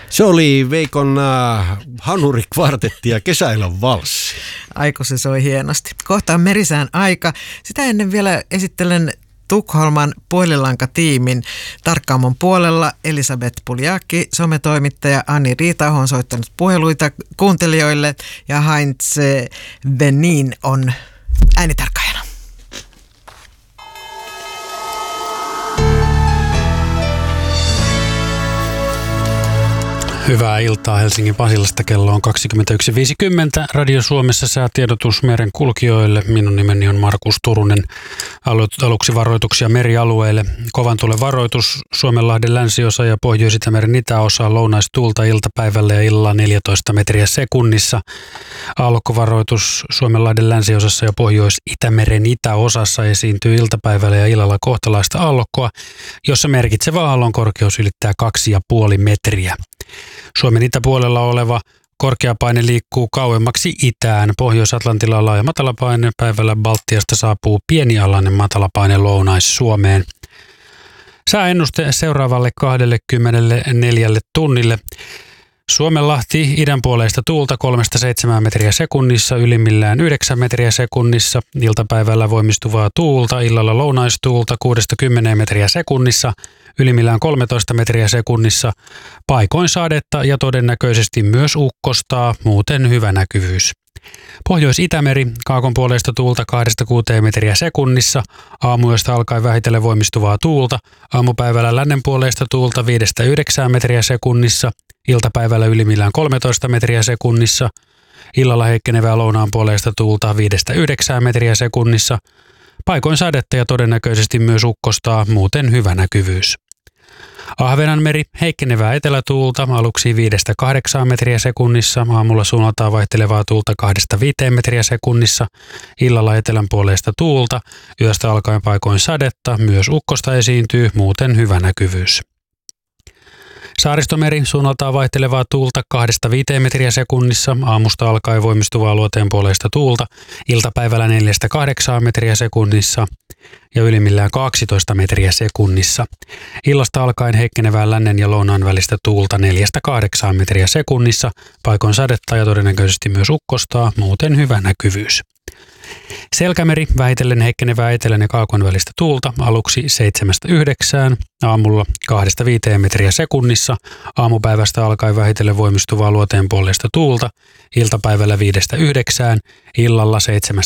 Se oli Veikon hanurikvartetti ja kesäilon valssi. Aiku se soi hienosti. Kohta on merisään aika. Sitä ennen vielä esittelen Tukholman puhelinlankatiimin Tarkkaamon puolella. Elisabeth Puljaki, sometoimittaja, Anni Riitaho on soittanut puheluita kuuntelijoille ja Heinz Benin on äänitarkkaajana. Hyvää iltaa Helsingin Pasilasta. Kello on 21.50. Radio Suomessa säätiedotus meren kulkijoille. Minun nimeni on Markus Turunen. Aluksi varoituksia merialueille. Kovan tuulen varoitus Suomenlahden länsiosa ja Pohjois-Itämeren itäosa. Lounaistuulta iltapäivällä ja illalla 14 metriä sekunnissa. Aallokkovaroitus Suomenlahden länsiosassa ja Pohjois-Itämeren itäosassa esiintyy iltapäivällä ja illalla kohtalaista aallokkoa, jossa merkitsevä aallon korkeus ylittää 2,5 metriä. Suomen itäpuolella oleva korkeapaine liikkuu kauemmaksi itään. Pohjois-Atlantilla on laaja matalapaine. Päivällä Baltiasta saapuu pienialainen matalapaine Lounais-Suomeen. Sääennuste seuraavalle 24 tunnille. Suomenlahti idänpuoleista tuulta 3-7 metriä sekunnissa, ylimmillään 9 metriä sekunnissa. Iltapäivällä voimistuvaa tuulta, illalla lounaistuulta 6-10 metriä sekunnissa, ylimmillään 13 metriä sekunnissa. Paikoin sadetta ja todennäköisesti myös ukkostaa, muuten hyvä näkyvyys. Pohjois-Itämeri, kaakon puoleista tuulta 2-6 metriä sekunnissa, aamuyöstä alkaen vähitellen voimistuvaa tuulta, aamupäivällä lännen puoleista tuulta 5-9 metriä sekunnissa, iltapäivällä ylimmillään 13 metriä sekunnissa, illalla heikkenevää lounaan puoleista tuulta 5-9 metriä sekunnissa, paikoin sadetta ja todennäköisesti myös ukkostaa, muuten hyvä näkyvyys. Ahvenanmeri, heikkenevää etelätuulta, aluksi 5-8 metriä sekunnissa, aamulla suunnaltaan vaihtelevaa tuulta 2-5 metriä sekunnissa, illalla etelän puoleista tuulta, yöstä alkaen paikoin sadetta, myös ukkosta esiintyy, muuten hyvä näkyvyys. Saaristomeri, suunnaltaan vaihtelevaa tuulta 2-5 metriä sekunnissa, aamusta alkaen voimistuvaa luoteenpuoleista tuulta, iltapäivällä 4-8 metriä sekunnissa ja ylimmillään 12 metriä sekunnissa. Illasta alkaen heikkenevää lännen ja lounaan välistä tuulta 4-8 metriä sekunnissa, paikoin sadetta ja todennäköisesti myös ukkostaa, muuten hyvä näkyvyys. Selkämeri, vähitellen heikkenevää etelän ja kaakon välistä tuulta, aluksi 7-9, aamulla 2-5 metriä sekunnissa, aamupäivästä alkaen vähitellen voimistuvaa luoteenpuoleista tuulta, iltapäivällä 5-9, illalla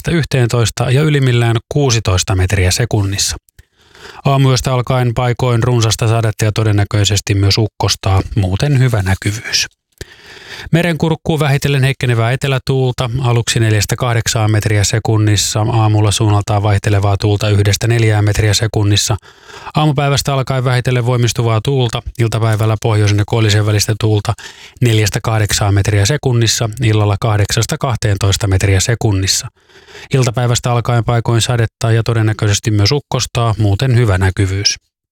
7-11 ja ylimmillään 16 metriä sekunnissa. Aamuyöstä alkaen paikoin runsasta sadetta ja todennäköisesti myös ukkostaa, muuten hyvä näkyvyys. Merenkurkkuun vähitellen heikkenevää etelätuulta, aluksi 4-8 metriä sekunnissa, aamulla suunnaltaan vaihtelevaa tuulta 1-4 metriä sekunnissa, aamupäivästä alkaen vähitellen voimistuvaa tuulta, iltapäivällä pohjoisen ja koillisen välistä tuulta 4-8 metriä sekunnissa, illalla 8-12 metriä sekunnissa. Iltapäivästä alkaen paikoin sadetta ja todennäköisesti myös ukkostaa, muuten hyvä näkyvyys.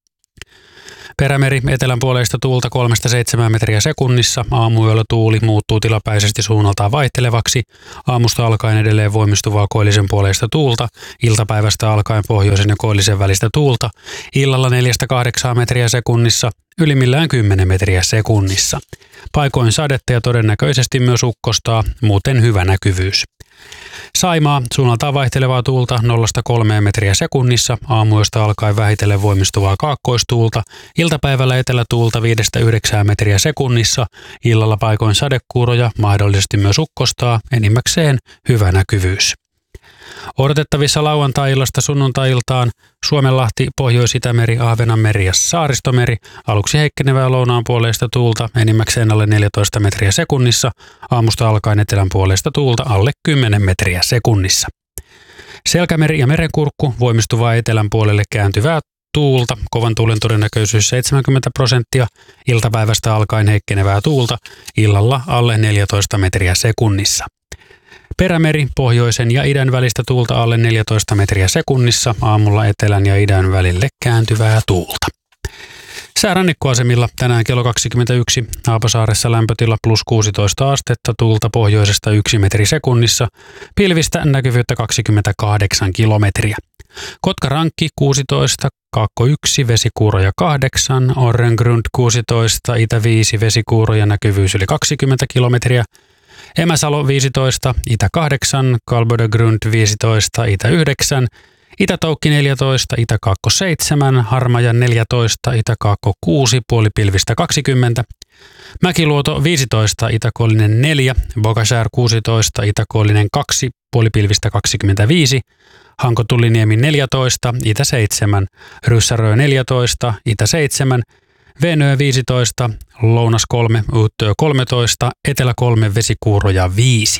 Perämeri, etelän puoleista tuulta 3-7 metriä sekunnissa, aamuyöllä tuuli muuttuu tilapäisesti suunnaltaan vaihtelevaksi, aamusta alkaen edelleen voimistuvaa koillisen puoleista tuulta, iltapäivästä alkaen pohjoisen ja koillisen välistä tuulta, illalla 4-8 metriä sekunnissa, ylimmillään 10 metriä sekunnissa. Paikoin sadetta ja todennäköisesti myös ukkostaa, muuten hyvä näkyvyys. Saimaa, suunnaltaan vaihtelevaa tuulta 0-3 metriä sekunnissa, aamuyöstä alkaen vähitellen voimistuvaa kaakkoistuulta, iltapäivällä etelätuulta 5-9 metriä sekunnissa, illalla paikoin sadekuuroja, mahdollisesti myös ukkostaa, enimmäkseen hyvä näkyvyys. Odotettavissa lauantai-illasta sunnuntai-iltaan Suomenlahti, Pohjois-Itämeri, Ahvenanmeri ja Saaristomeri, aluksi heikkenevää lounaan puoleista tuulta, enimmäkseen alle 14 metriä sekunnissa, aamusta alkaen etelän puoleista tuulta alle 10 metriä sekunnissa. Selkämeri ja merenkurkku, voimistuvaa etelän puolelle kääntyvää tuulta, kovan tuulen todennäköisyys 70%, iltapäivästä alkaen heikkenevää tuulta, illalla alle 14 metriä sekunnissa. Perämeri, pohjoisen ja idän välistä tuulta alle 14 metriä sekunnissa, aamulla etelän ja idän välille kääntyvää tuulta. Säärannikkoasemilla tänään kello 21, Haapasaaressa lämpötila +16 astetta, tuulta pohjoisesta 1 metri sekunnissa, pilvistä näkyvyyttä 28 kilometriä. Kotka-Rankki 16, Kaakko 1, vesikuuroja 8, Orrengrund 16, itä 5, vesikuuroja, näkyvyys yli 20 kilometriä. Emäsalo 15, itä 8, Kalbodegrund 15, itä 9, Itä-Toukki 14, Itä-Kaakko 7, Harmaja 14, Itä-Kaakko 6, puolipilvistä 20, Mäkiluoto 15, Itäkoillinen 4, Bogashär 16, Itäkoillinen 2, puolipilvistä 25, Hanko-Tulliniemi 14, Itä 7, Ryssärö 14, Itä 7, Venöö 15, Lounas 3, Uuttöö 13, Etelä 3, vesikuuroja 5.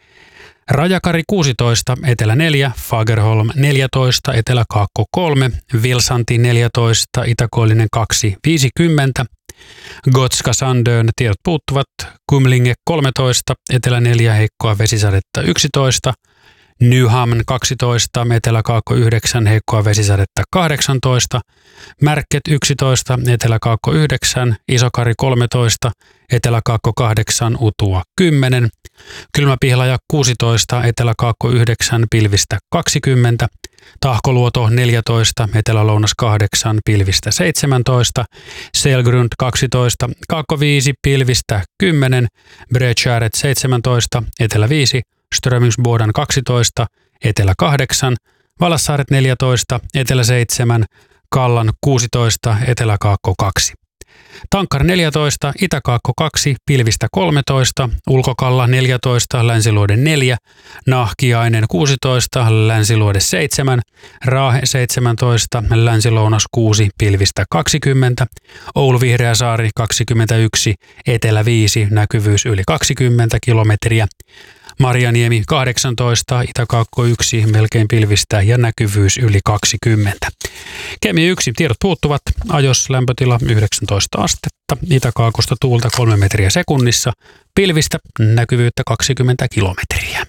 Rajakari 16, Etelä 4, Fagerholm 14, Etelä-Kaakko 3, Vilsanti 14, Itäkoillinen 2, 50, Gotska Sandön, tiedot puuttuvat, Kumlinge 13, Etelä 4, heikkoa vesisadetta 11, Nyhamn 12, Etelä-Kaakko 9, heikkoa vesisadetta 18, Märket 11, Etelä-Kaakko 9, Isokari 13, Etelä-Kaakko 8, Utua 10, Kylmäpihlaja 16, Etelä-Kaakko 9, pilvistä 20, Tahkoluoto 14, Etelä-Lounas 8, pilvistä 17, Selgrund 12, Kaakko 5, pilvistä 10, Bredskäret 17, Etelä 5, Strömingsboden 12, Etelä 8, Valassaaret 14, Etelä 7, Kallan 16, Etelä-Kaakko 2. Tankkar 14, Itä-Kaakko 2, pilvistä 13, Ulkokalla 14, Länsiluode 4, Nahkiainen 16, Länsiluode 7, Raahe 17, Länsi-Lounas 6, pilvistä 20, Oulu Vihreäsaari 21, Etelä 5, näkyvyys yli 20 kilometriä, Marjaniemi 18, Itä-Kaakko 1, melkein pilvistä ja näkyvyys yli 20. Kemi 1, tiedot puuttuvat, Ajos lämpötila 19 astetta, Itä-Kaakosta tuulta 3 metriä sekunnissa, pilvistä näkyvyyttä 20 kilometriä.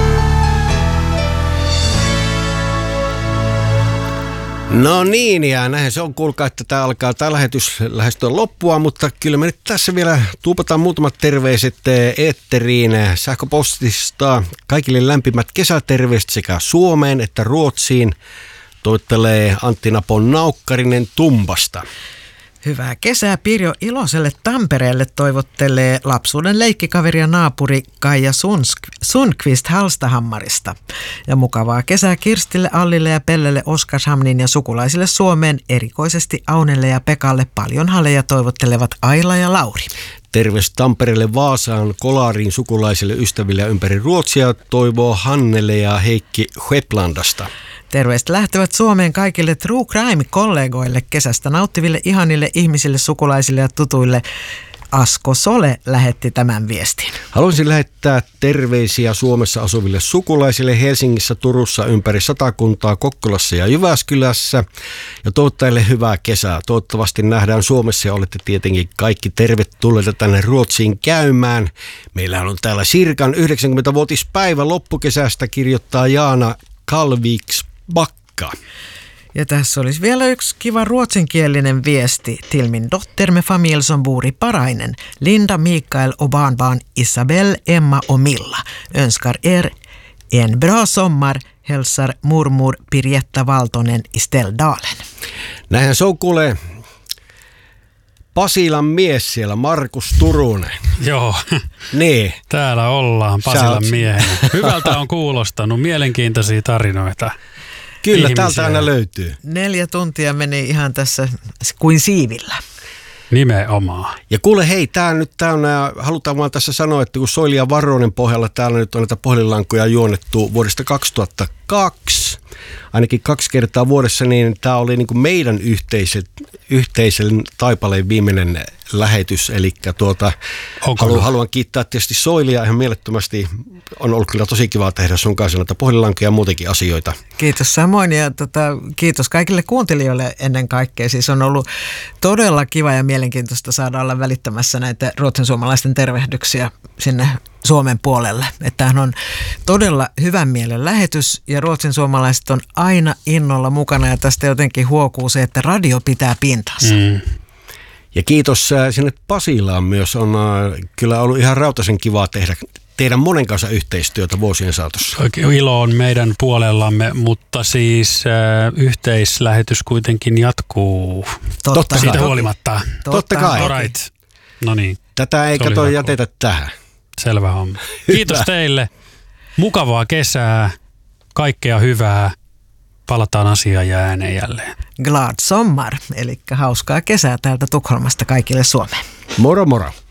No niin, ja näin se on, kuulkaa, että tämä alkaa tämä lähetys lähestyä loppua, mutta kyllä me nyt tässä vielä tuupataan muutamat terveiset eetteriin sähköpostista. Kaikille lämpimät kesäterveiset sekä Suomeen että Ruotsiin. Toivottelee Antti Napon Naukkarinen Tumbasta. Hyvää kesää Pirjo Iloselle Tampereelle toivottelee lapsuuden leikkikaveri ja naapuri Kaija Sundqvist Hallstahammarista. Ja mukavaa kesää Kirstille, Allille ja Pellelle Oskarshamnin ja sukulaisille Suomeen, erikoisesti Aunelle ja Pekalle paljon haleja toivottelevat Aila ja Lauri. Terveys Tampereelle, Vaasaan, Kolariin sukulaisille ystäville ympäri Ruotsia toivoo Hannele ja Heikki Scheplandasta. Terveiset lähtevät Suomeen kaikille True Crime-kollegoille, kesästä nauttiville ihanille ihmisille, sukulaisille ja tutuille. Asko Sole lähetti tämän viestin. Haluaisin lähettää terveisiä Suomessa asuville sukulaisille Helsingissä, Turussa, ympäri Satakuntaa, Kokkolassa ja Jyväskylässä. Ja toivottajille hyvää kesää. Toivottavasti nähdään Suomessa ja olette tietenkin kaikki tervetulleita tänne Ruotsiin käymään. Meillähän on täällä Sirkan 90-vuotispäivä loppukesästä, kirjoittaa Jaana Kalviks Bakka. Ja tässä olisi vielä yksi kiva ruotsinkielinen viesti. Till min dotter med familj som bor i Parainen, Linda, Mikael och barnbarn Isabel, Emma och Milla. Önskar er en bra sommar, hälsar mormor Pirjetta Valtonen i Ställdalen. Näinhän se on, kuulee Pasilan mies siellä, Markus Turunen. Joo, niin. Täällä ollaan Pasilan miehenä. Hyvältä on kuulostanut, mielenkiintoisia tarinoita. Kyllä, ihmisiä. täältä aina löytyy. 4 tuntia meni ihan tässä kuin siivillä. Nimenomaan. Ja kuule, hei, halutaan vaan tässä sanoa, että kun Soili ja Varonen pohjalla täällä nyt on näitä puhelinlankoja juonnettu vuodesta 2002, ainakin 2 kertaa vuodessa, niin tämä oli niin kuin meidän yhteisen Taipaleen viimeinen lähetys. Eli haluan kiittää tietysti Soilia ihan mielettömästi. On ollut kyllä tosi kiva tehdä sun kanssa näitä puhelinlankoja ja muutenkin asioita. Kiitos samoin ja kiitos kaikille kuuntelijoille ennen kaikkea. Siis on ollut todella kiva ja mielenkiintoista saada olla välittämässä näitä ruotsinsuomalaisten tervehdyksiä sinne Suomen puolelle. Että tämähän on todella hyvän mielen lähetys ja ruotsinsuomalaiset on aina innolla mukana ja tästä jotenkin huokuu se, että radio pitää pintansa. Ja kiitos sinne Pasilaan myös. On kyllä ollut ihan rautaisen kivaa teidän monen kanssa yhteistyötä vuosien saatossa. Ilo on meidän puolellamme, mutta siis yhteislähetys kuitenkin jatkuu. Totta siitä kai. huolimatta. Totta kai. Alright. No niin. Tätä ei kato jätetä tähän. Selvä homma. Kiitos teille. Mukavaa kesää. Kaikkea hyvää. Palataan asiaan ja ääneen jälleen. Glad sommar, eli hauskaa kesää täältä Tukholmasta kaikille Suomeen. Moro moro.